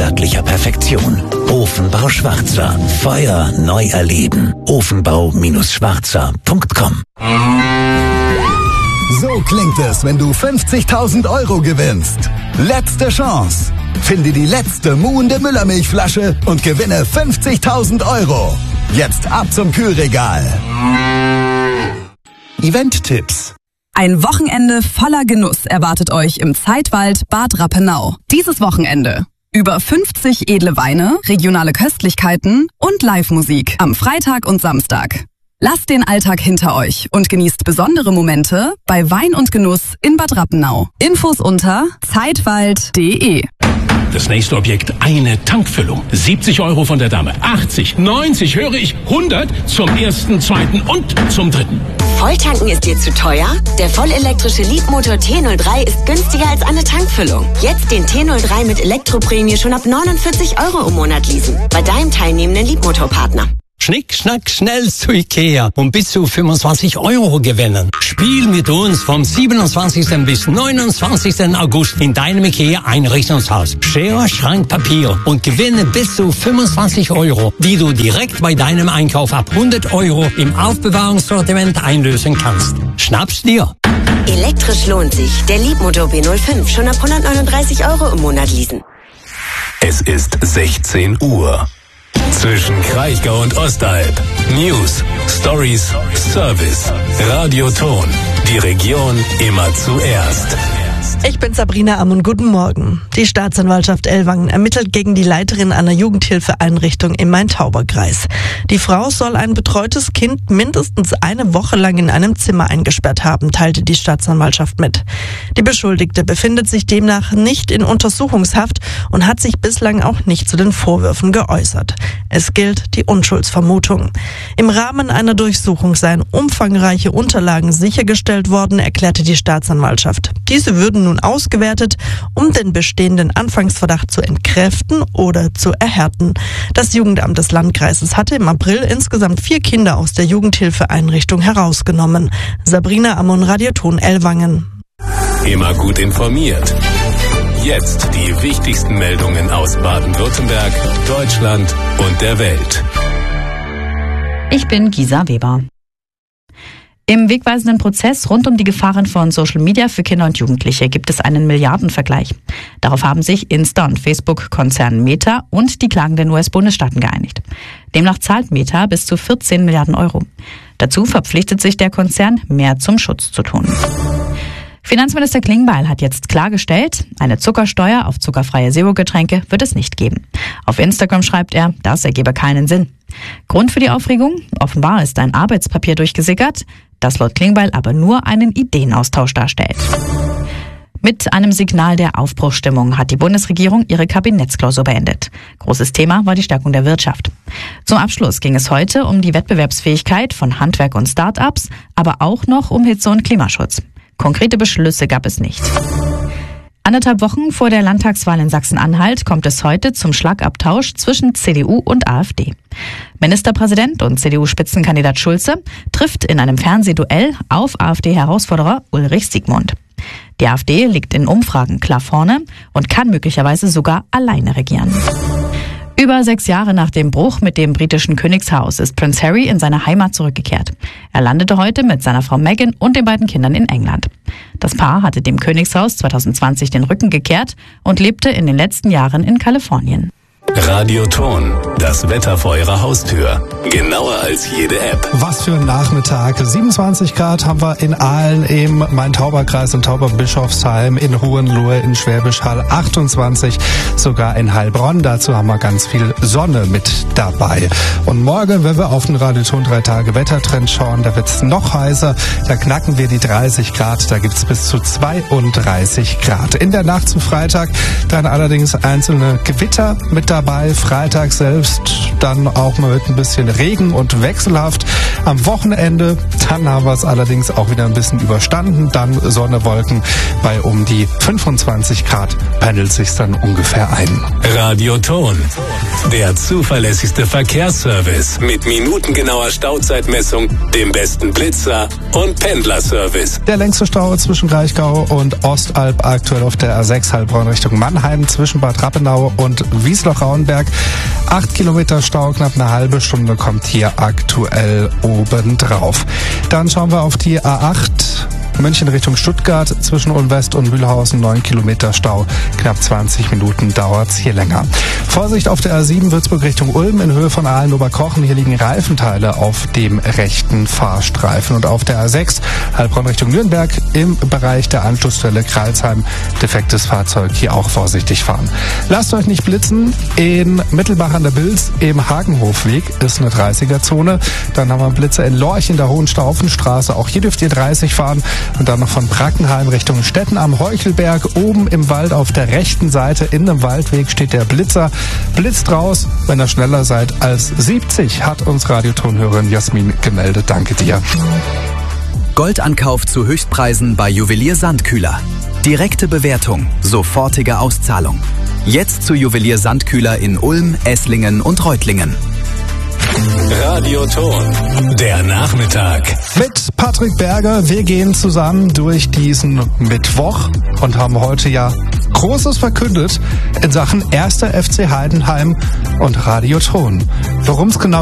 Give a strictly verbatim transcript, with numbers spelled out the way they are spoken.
Handwerklicher Perfektion. Ofenbau Schwarzer. Feuer neu erleben. ofenbau Schwarzer Punkt com. So klingt es, wenn du fünfzigtausend Euro gewinnst. Letzte Chance. Finde die letzte muhende Müllermilchflasche und gewinne fünfzigtausend Euro. Jetzt ab zum Kühlregal. Event-Tipps. Ein Wochenende voller Genuss erwartet euch im Zeitwald Bad Rappenau. Dieses Wochenende über fünfzig edle Weine, regionale Köstlichkeiten und Live-Musik am Freitag und Samstag. Lasst den Alltag hinter euch und genießt besondere Momente bei Wein und Genuss in Bad Rappenau. Infos unter zeitwald punkt de. Das nächste Objekt, eine Tankfüllung. siebzig Euro von der Dame. achtzig, neunzig, höre ich, hundert zum ersten, zweiten und zum dritten. Volltanken ist dir zu teuer? Der vollelektrische Leapmotor T null drei ist günstiger als eine Tankfüllung. Jetzt den T null drei mit Elektroprämie schon ab neunundvierzig Euro im Monat leasen. Bei deinem teilnehmenden Leapmotor-Partner. Schnick, schnack, schnell zu Ikea und bis zu fünfundzwanzig Euro gewinnen. Spiel mit uns vom siebenundzwanzigsten bis neunundzwanzigsten August in deinem Ikea Einrichtungshaus. Schere, Schrank, Papier und gewinne bis zu fünfundzwanzig Euro, die du direkt bei deinem Einkauf ab hundert Euro im Aufbewahrungssortiment einlösen kannst. Schnapp's dir! Elektrisch lohnt sich. Der Leapmotor B null fünf schon ab hundertneununddreißig Euro im Monat leasen. Es ist sechzehn Uhr. Zwischen Kraichgau und Ostalb. News, Stories, Service. Radioton. Die Region immer zuerst. Ich bin Sabrina Ammon, guten Morgen. Die Staatsanwaltschaft Ellwangen ermittelt gegen die Leiterin einer Jugendhilfeeinrichtung im Main-Tauber-Kreis. Die Frau soll ein betreutes Kind mindestens eine Woche lang in einem Zimmer eingesperrt haben, teilte die Staatsanwaltschaft mit. Die Beschuldigte befindet sich demnach nicht in Untersuchungshaft und hat sich bislang auch nicht zu den Vorwürfen geäußert. Es gilt die Unschuldsvermutung. Im Rahmen einer Durchsuchung seien umfangreiche Unterlagen sichergestellt worden, erklärte die Staatsanwaltschaft. Diese würden nun ausgewertet, um den bestehenden Anfangsverdacht zu entkräften oder zu erhärten. Das Jugendamt des Landkreises hatte im April insgesamt vier Kinder aus der Jugendhilfeeinrichtung herausgenommen. Sabrina Ammon, Radioton Ellwangen. Immer gut informiert. Jetzt die wichtigsten Meldungen aus Baden-Württemberg, Deutschland und der Welt. Ich bin Gisa Weber. Im wegweisenden Prozess rund um die Gefahren von Social Media für Kinder und Jugendliche gibt es einen Milliardenvergleich. Darauf haben sich Insta und Facebook-Konzern Meta und die klagenden U S-Bundesstaaten geeinigt. Demnach zahlt Meta bis zu vierzehn Milliarden Euro. Dazu verpflichtet sich der Konzern, mehr zum Schutz zu tun. Finanzminister Klingbeil hat jetzt klargestellt, eine Zuckersteuer auf zuckerfreie Zero-Getränke wird es nicht geben. Auf Instagram schreibt er, das ergebe keinen Sinn. Grund für die Aufregung? Offenbar ist ein Arbeitspapier durchgesickert, das laut Klingbeil aber nur einen Ideenaustausch darstellt. Mit einem Signal der Aufbruchsstimmung hat die Bundesregierung ihre Kabinettsklausur beendet. Großes Thema war die Stärkung der Wirtschaft. Zum Abschluss ging es heute um die Wettbewerbsfähigkeit von Handwerk und Start-ups, aber auch noch um Hitze- und Klimaschutz. Konkrete Beschlüsse gab es nicht. Anderthalb Wochen vor der Landtagswahl in Sachsen-Anhalt kommt es heute zum Schlagabtausch zwischen C D U und AfD. Ministerpräsident und C D U-Spitzenkandidat Schulze trifft in einem Fernsehduell auf AfD-Herausforderer Ulrich Siegmund. Die AfD liegt in Umfragen klar vorne und kann möglicherweise sogar alleine regieren. Über sechs Jahre nach dem Bruch mit dem britischen Königshaus ist Prince Harry in seine Heimat zurückgekehrt. Er landete heute mit seiner Frau Meghan und den beiden Kindern in England. Das Paar hatte dem Königshaus zwanzig zwanzig den Rücken gekehrt und lebte in den letzten Jahren in Kalifornien. Radioton, das Wetter vor Ihrer Haustür. Genauer als jede App. Was für ein Nachmittag. siebenundzwanzig Grad haben wir in Aalen im Main-Tauber-Kreis und Tauberbischofsheim, in Hohenlohe, in Schwäbisch Hall, achtundzwanzig, sogar in Heilbronn. Dazu haben wir ganz viel Sonne mit dabei. Und morgen, wenn wir auf den Radioton drei Tage Wettertrend schauen, da wird's noch heißer. Da knacken wir die dreißig Grad. Da gibt's bis zu zweiunddreißig Grad. In der Nacht zum Freitag dann allerdings einzelne Gewitter mit dabei. Freitag selbst dann auch mal mit ein bisschen Regen und wechselhaft. Am Wochenende, dann haben wir es allerdings auch wieder ein bisschen überstanden. Dann Sonne, Wolken, bei um die fünfundzwanzig Grad pendelt sich dann ungefähr ein. Radioton, der zuverlässigste Verkehrsservice mit minutengenauer Stauzeitmessung, dem besten Blitzer und Pendlerservice. Der längste Stau zwischen Kraichgau und Ostalb aktuell auf der A sechs Heilbronn Richtung Mannheim zwischen Bad Rappenau und Wiesloch-Rauenberg. Acht Kilometer Stau, knapp eine halbe Stunde kommt hier aktuell obendrauf. Dann schauen wir auf die A acht. München Richtung Stuttgart zwischen Ulm West und Mühlhausen, neun Kilometer Stau. Knapp zwanzig Minuten dauert's hier länger. Vorsicht auf der A sieben Würzburg Richtung Ulm in Höhe von Aalen-Oberkochen. Hier liegen Reifenteile auf dem rechten Fahrstreifen. Und auf der A sechs Heilbronn Richtung Nürnberg im Bereich der Anschlussstelle Kralsheim. Defektes Fahrzeug, hier auch vorsichtig fahren. Lasst euch nicht blitzen. In Mittelbach an der Bilz im Hagenhofweg ist eine dreißiger-Zone. Dann haben wir Blitzer in Lorch in der Hohenstaufenstraße. Auch hier dürft ihr dreißig fahren. Und dann noch von Brackenheim Richtung Stetten am Heuchelberg. Oben im Wald auf der rechten Seite in einem Waldweg steht der Blitzer. Blitzt raus, wenn ihr schneller seid als siebzig, hat uns Radiotonhörerin Jasmin gemeldet. Danke dir. Goldankauf zu Höchstpreisen bei Juwelier Sandkühler. Direkte Bewertung, sofortige Auszahlung. Jetzt zu Juwelier Sandkühler in Ulm, Esslingen und Reutlingen. Radioton, der Nachmittag. Mit Patrick Berger, wir gehen zusammen durch diesen Mittwoch und haben heute ja Großes verkündet in Sachen erster F C Heidenheim und Radioton. Worum es genau